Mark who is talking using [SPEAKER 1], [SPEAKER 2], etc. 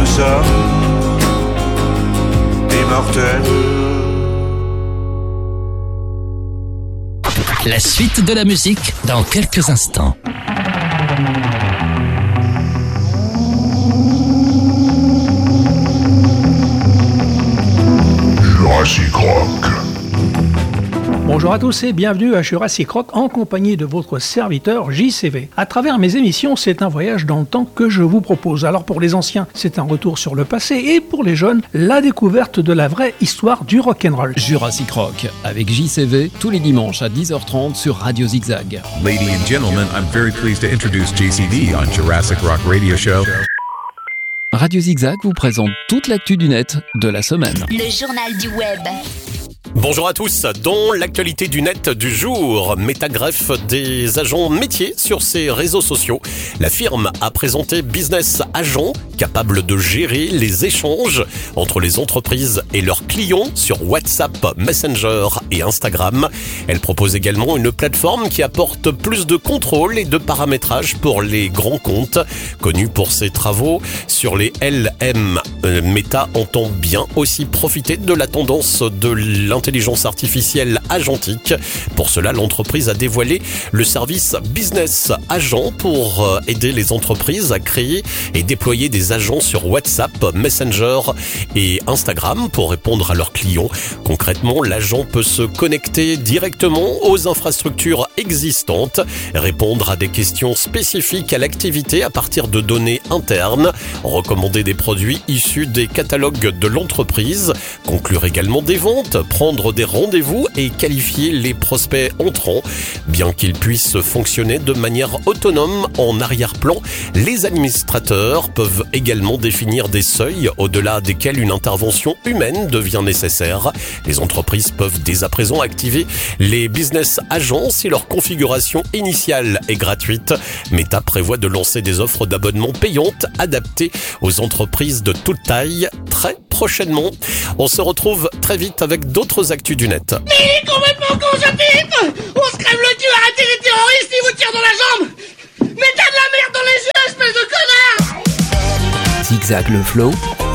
[SPEAKER 1] sommes immortels.
[SPEAKER 2] La suite de la musique dans quelques instants.
[SPEAKER 3] Jurassic Rock.
[SPEAKER 4] Bonjour à tous et bienvenue à Jurassic Rock en compagnie de votre serviteur JCV. À travers mes émissions, c'est un voyage dans le temps que je vous propose. Alors pour les anciens, c'est un retour sur le passé et pour les jeunes, la découverte de la vraie histoire du rock'n'roll.
[SPEAKER 5] Jurassic Rock avec JCV tous les dimanches à 10h30 sur Radio Zigzag.
[SPEAKER 6] Ladies and gentlemen, I'm very pleased to introduce JCV on Jurassic Rock Radio Show.
[SPEAKER 5] Radio Zigzag vous présente toute l'actu du net de la semaine.
[SPEAKER 7] Le journal du web.
[SPEAKER 8] Bonjour à tous, dans l'actualité du net du jour, Meta greffe des agents métiers sur ses réseaux sociaux. La firme a présenté Business Agent, capable de gérer les échanges entre les entreprises et leurs clients sur WhatsApp, Messenger et Instagram. Elle propose également une plateforme qui apporte plus de contrôle et de paramétrage pour les grands comptes. Connue pour ses travaux sur les LM, Meta entend bien aussi profiter de la tendance de l'intelligence artificielle agentique. Pour cela, l'entreprise a dévoilé le service Business Agent pour aider les entreprises à créer et déployer des agents sur WhatsApp, Messenger et Instagram pour répondre à leurs clients. Concrètement, l'agent peut se connecter directement aux infrastructures existantes, répondre à des questions spécifiques à l'activité à partir de données internes, recommander des produits issus des catalogues de l'entreprise, conclure également des ventes, prendre des rendez-vous et qualifier les prospects entrants. Bien qu'ils puissent fonctionner de manière autonome en arrière-plan, les administrateurs peuvent également définir des seuils au-delà desquels une intervention humaine devient nécessaire. Les entreprises peuvent dès à présent activer les business agents si leur configuration initiale est gratuite. Meta prévoit de lancer des offres d'abonnement payantes adaptées aux entreprises de toute taille très prochainement. On se retrouve très vite avec d'autres actus du net.
[SPEAKER 9] Mais il est complètement con ce type. On se crève le cul, arrêtez les terroristes, ils vous tirent dans la jambe. Mais t'as de la merde dans les yeux, espèce de connard.
[SPEAKER 5] Zigzag le flow.